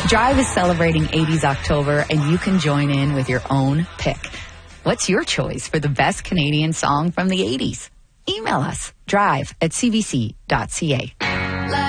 Drive is celebrating 80s October, and you can join in with your own pick. What's your choice for the best Canadian song from the 80s? Email us, drive@cbc.ca.